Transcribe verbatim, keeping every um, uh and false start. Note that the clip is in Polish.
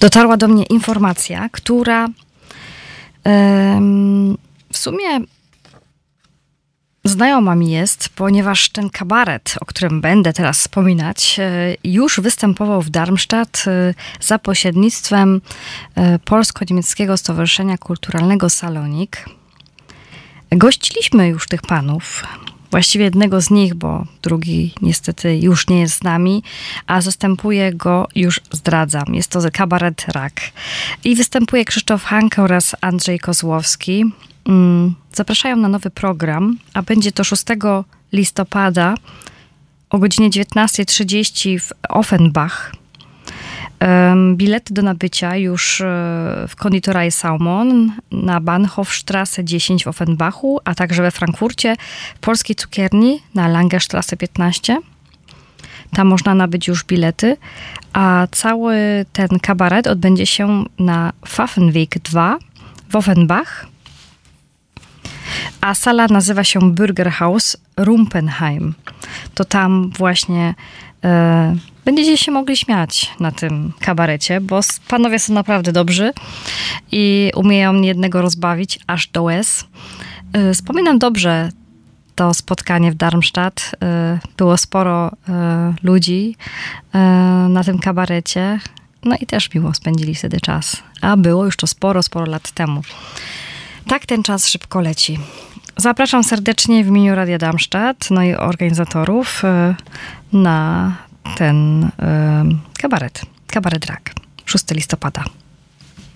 dotarła do mnie informacja, która ym, w sumie znajoma mi jest, ponieważ ten kabaret, o którym będę teraz wspominać, już występował w Darmstadt za pośrednictwem Polsko-Niemieckiego Stowarzyszenia Kulturalnego Salonik. Gościliśmy już tych panów, właściwie jednego z nich, bo drugi niestety już nie jest z nami, a zastępuje go, już zdradzam, jest to kabaret Rak. I występuje Krzysztof Hanke oraz Andrzej Kozłowski. Zapraszają na nowy program, a będzie to szóstego listopada o godzinie dziewiętnasta trzydzieści w Offenbach. Bilety do nabycia już w Konditorei Salmon na Bahnhofstrasse dziesięć w Offenbachu, a także we Frankfurcie w Polskiej Cukierni na Langerstrasse piętnaście. Tam można nabyć już bilety, a cały ten kabaret odbędzie się na Pfaffenweg dwa w Offenbach. A sala nazywa się Bürgerhaus Rumpenheim. To tam właśnie e, będziecie się mogli śmiać na tym kabarecie, bo panowie są naprawdę dobrzy i umieją jednego rozbawić aż do łez. E, wspominam dobrze to spotkanie w Darmstadt. E, było sporo e, ludzi e, na tym kabarecie. No i też miło spędzili wtedy czas. A było już to sporo, sporo lat temu. Tak ten czas szybko leci. Zapraszam serdecznie w imieniu Radia Darmstadt, no i organizatorów na ten kabaret. Kabaret Rak. szóstego listopada.